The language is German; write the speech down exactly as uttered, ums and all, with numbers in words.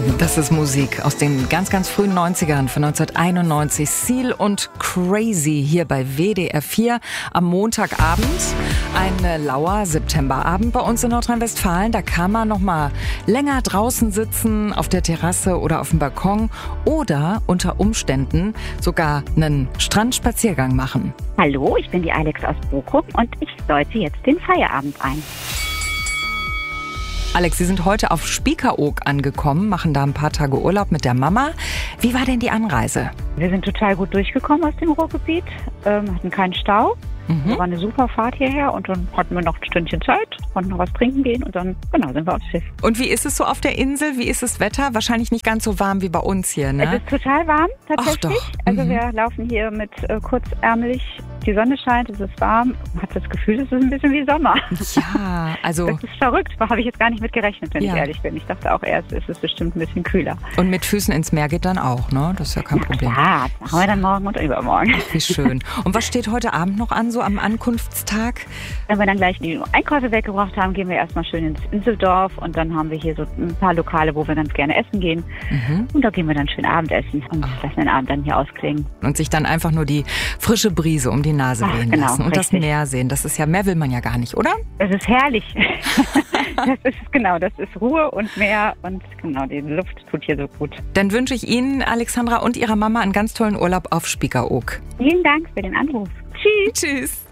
Das ist Musik aus den ganz, ganz frühen neunzigern von neunzehnhunderteinundneunzig. Seal und Crazy hier bei W D R vier am Montagabend. Ein lauer Septemberabend bei uns in Nordrhein-Westfalen. Da kann man noch mal länger draußen sitzen, auf der Terrasse oder auf dem Balkon oder unter Umständen sogar einen Strandspaziergang machen. Hallo, ich bin die Alex aus Bochum und ich läute jetzt den Feierabend ein. Alex, Sie sind heute auf Spiekeroog angekommen, machen da ein paar Tage Urlaub mit der Mama. Wie war denn die Anreise? Wir sind total gut durchgekommen aus dem Ruhrgebiet, ähm, hatten keinen Stau. Mhm. Das war eine super Fahrt hierher und dann hatten wir noch ein Stündchen Zeit, konnten noch was trinken gehen und dann genau sind wir aufs Schiff. Und wie ist es so auf der Insel? Wie ist das Wetter? Wahrscheinlich nicht ganz so warm wie bei uns hier, ne? Es ist total warm tatsächlich. Ach doch. Also Mhm. wir laufen hier mit äh, kurzärmelig. Die Sonne scheint, es ist warm. Man hat das Gefühl, es ist ein bisschen wie Sommer. Ja, also... Das ist verrückt. Da habe ich jetzt gar nicht mit gerechnet, wenn Ja. ich ehrlich bin. Ich dachte auch erst, es ist bestimmt ein bisschen kühler. Und mit Füßen ins Meer geht dann auch, ne? Das ist ja kein Problem. Ja, das machen wir dann morgen und übermorgen. Wie schön. Und was steht heute Abend noch an, so am Ankunftstag? Wenn wir dann gleich die Einkäufe weggebracht haben, gehen wir erstmal schön ins Inseldorf und dann haben wir hier so ein paar Lokale, wo wir ganz gerne essen gehen. Mhm. Und da gehen wir dann schön Abendessen und Ah. lassen den Abend dann hier ausklingen. Und sich dann einfach nur die frische Brise um die Nase Ach, wehen genau, lassen. Und das richtig. Meer sehen. Das ist ja, mehr will man ja gar nicht, oder? Das ist herrlich. Das ist genau, das ist Ruhe und Meer und genau, die Luft tut hier so gut. Dann wünsche ich Ihnen, Alexandra, und Ihrer Mama einen ganz tollen Urlaub auf Spiekeroog. Vielen Dank für den Anruf. Tschüss. Tschüss.